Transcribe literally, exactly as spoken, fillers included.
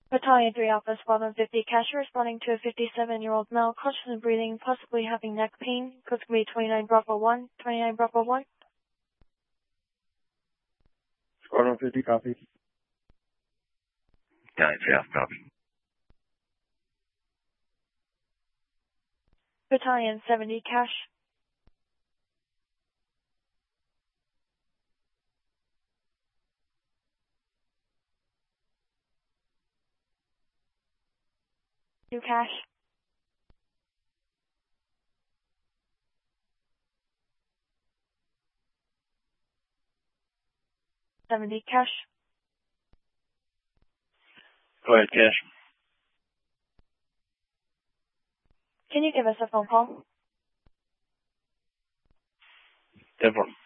Battalion three Alpha Squadron fifty, cash responding to a fifty-seven-year-old male, conscious and breathing, possibly having neck pain. Codes can be twenty-nine Bravo one, twenty-nine Bravo one. Squadron fifty, copy. Battalion three Alpha, copy. Battalion seventy, cash. New cash. seventy, cash. Go ahead, cash. Can you give us a phone call? ten four.